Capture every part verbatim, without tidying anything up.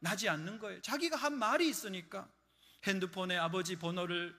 나지 않는 거예요. 자기가 한 말이 있으니까. 핸드폰에 아버지 번호를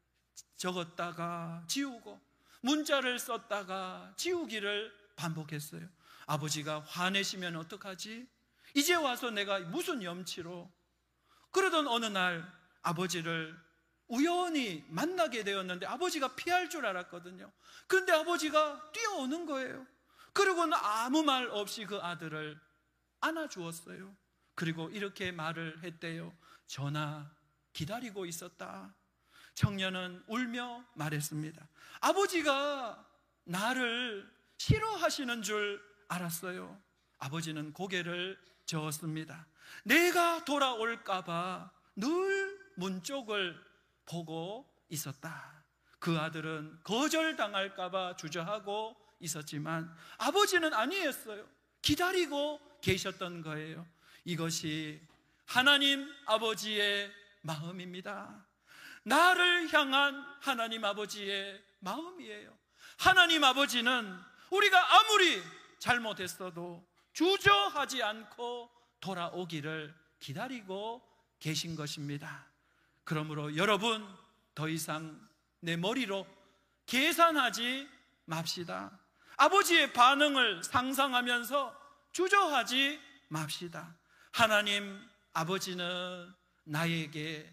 적었다가 지우고, 문자를 썼다가 지우기를 반복했어요. 아버지가 화내시면 어떡하지? 이제 와서 내가 무슨 염치로? 그러던 어느 날 아버지를 우연히 만나게 되었는데 아버지가 피할 줄 알았거든요. 그런데 아버지가 뛰어오는 거예요. 그리고는 아무 말 없이 그 아들을 안아주었어요. 그리고 이렇게 말을 했대요. 전하, 기다리고 있었다. 청년은 울며 말했습니다. 아버지가 나를 싫어하시는 줄 알았어요. 아버지는 고개를 저었습니다. 내가 돌아올까봐 늘 문 쪽을 보고 있었다. 그 아들은 거절당할까봐 주저하고 있었지만 아버지는 아니었어요. 기다리고 계셨던 거예요. 이것이 하나님 아버지의 마음입니다. 나를 향한 하나님 아버지의 마음이에요. 하나님 아버지는 우리가 아무리 잘못했어도 주저하지 않고 돌아오기를 기다리고 계신 것입니다. 그러므로 여러분, 더 이상 내 머리로 계산하지 맙시다. 아버지의 반응을 상상하면서 주저하지 맙시다. 하나님 아버지는 나에게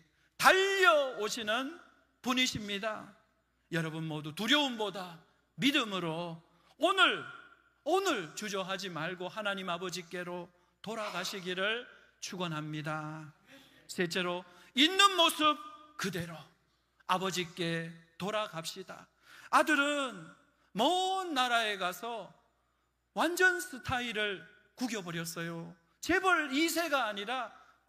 달려오시는 분이십니다. 여러분 모두 두려움보다 믿음으로 오늘 오늘 주저하지 말고 하나님 아버지께로 돌아가시기를 축원합니다. 셋째로, 있는 모습 그대로 아버지께 돌아갑시다. 아들은 먼 나라에 가서 완전 스타일을 구겨버렸어요. 재벌 이 세가 아니라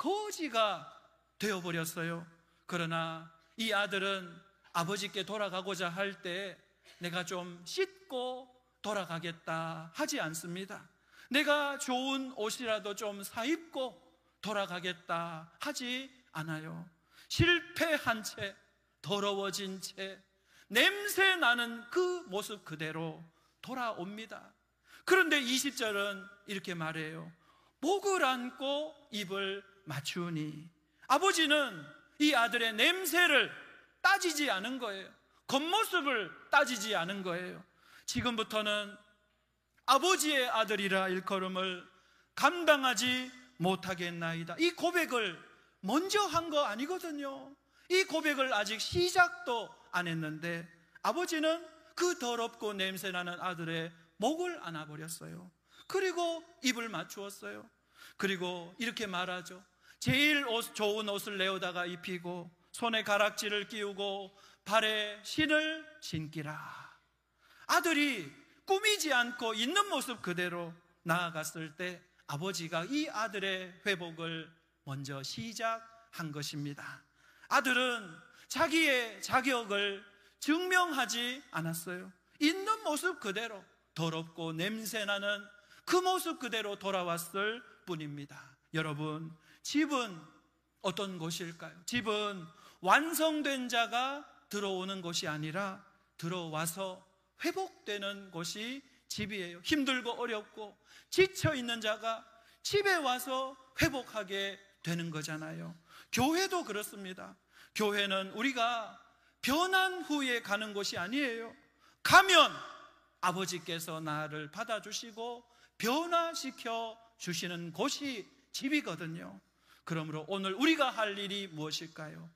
거지가 되어버렸어요. 그러나 이 아들은 아버지께 돌아가고자 할 때 내가 좀 씻고 돌아가겠다 하지 않습니다. 내가 좋은 옷이라도 좀 사입고 돌아가겠다 하지 않아요. 실패한 채, 더러워진 채, 냄새 나는 그 모습 그대로 돌아옵니다. 그런데 이십 절은 이렇게 말해요. 목을 안고 입을 맞추니. 아버지는 이 아들의 냄새를 따지지 않은 거예요. 겉모습을 따지지 않은 거예요. 지금부터는 아버지의 아들이라 일컬음을 감당하지 못하겠나이다. 이 고백을 먼저 한 거 아니거든요. 이 고백을 아직 시작도 안 했는데 아버지는 그 더럽고 냄새나는 아들의 목을 안아버렸어요. 그리고 입을 맞추었어요. 그리고 이렇게 말하죠. 제일 옷, 좋은 옷을 내어다가 입히고 손에 가락지를 끼우고 발에 신을 신기라. 아들이 꾸미지 않고 있는 모습 그대로 나아갔을 때 아버지가 이 아들의 회복을 먼저 시작한 것입니다. 아들은 자기의 자격을 증명하지 않았어요. 있는 모습 그대로 더럽고 냄새나는 그 모습 그대로 돌아왔을 뿐입니다. 여러분, 집은 어떤 곳일까요? 집은 완성된 자가 들어오는 곳이 아니라 들어와서 회복되는 곳이 집이에요. 힘들고 어렵고 지쳐있는 자가 집에 와서 회복하게 되는 거잖아요. 교회도 그렇습니다. 교회는 우리가 변한 후에 가는 곳이 아니에요. 가면 아버지께서 나를 받아주시고 변화시켜 주시는 곳이 집이거든요. 그러므로 오늘 우리가 할 일이 무엇일까요?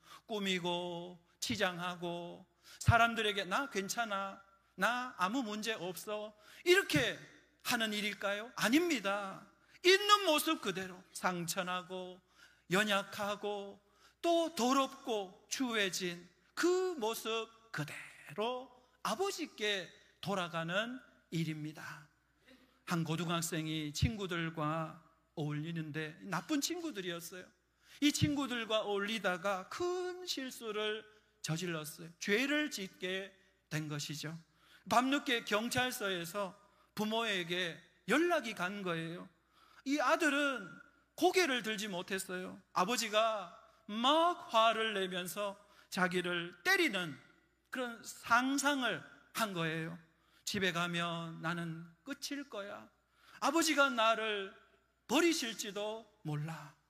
꾸미고 치장하고 사람들에게 나 괜찮아, 나 아무 문제 없어, 이렇게 하는 일일까요? 아닙니다. 있는 모습 그대로 상처나고 연약하고 또 더럽고 추해진 그 모습 그대로 아버지께 돌아가는 일입니다. 한 고등학생이 친구들과 어울리는데 나쁜 친구들이었어요. 이 친구들과 어울리다가 큰 실수를 저질렀어요. 죄를 짓게 된 것이죠. 밤늦게 경찰서에서 부모에게 연락이 간 거예요. 이 아들은 고개를 들지 못했어요. 아버지가 막 화를 내면서 자기를 때리는 그런 상상을 한 거예요. 집에 가면 나는 끝일 거야. 아버지가 나를 버리실지도 몰라.